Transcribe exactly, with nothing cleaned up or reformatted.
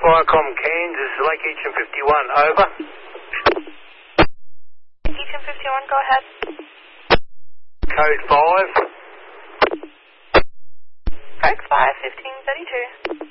Viacom Kansas, Lake Eacham fifty-one, over. Lake Eacham fifty-one, go ahead. Code five. Code five, fifteen thirty-two.